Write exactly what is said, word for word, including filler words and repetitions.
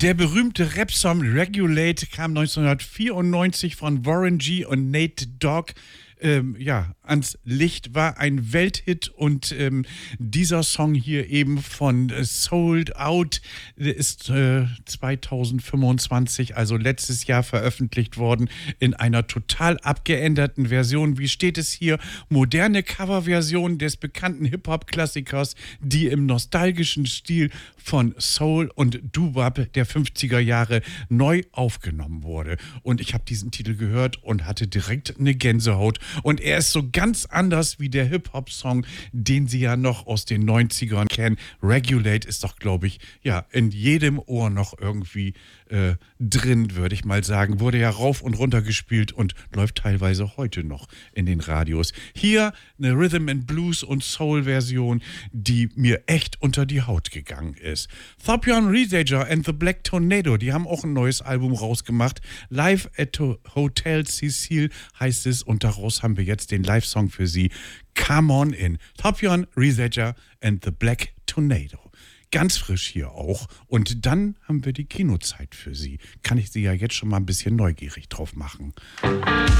Der berühmte Rap-Song Regulate kam neunzehnhundertvierundneunzig von Warren G. und Nate Dogg ähm, ja, ans Licht, war ein Welthit und ähm, dieser Song hier eben von äh, Sold Out ist äh, zweitausendfünfundzwanzig, also letztes Jahr veröffentlicht worden, in einer total abgeänderten Version. Wie steht es hier? Moderne Coverversion des bekannten Hip-Hop-Klassikers, die im nostalgischen Stil von Soul und Doo-Wop der fünfziger Jahre neu aufgenommen wurde. Und ich habe diesen Titel gehört und hatte direkt eine Gänsehaut. Und er ist so ganz anders wie der Hip-Hop-Song, den Sie ja noch aus den neunzigern kennen. Regulate ist doch, glaube ich, ja, in jedem Ohr noch irgendwie äh, drin, würde ich mal sagen. Wurde ja rauf und runter gespielt und läuft teilweise heute noch in den Radios. Hier eine Rhythm and Blues und Soul-Version, die mir echt unter die Haut gegangen ist. Thopion Riesager and the Black Tornado, die haben auch ein neues Album rausgemacht. Live at Hotel Cecil heißt es und daraus haben wir jetzt den Live-Song für Sie. Come on in. Thopion Riesager and the Black Tornado. Ganz frisch hier auch. Und dann haben wir die Kinozeit für Sie. Kann ich Sie ja jetzt schon mal ein bisschen neugierig drauf machen.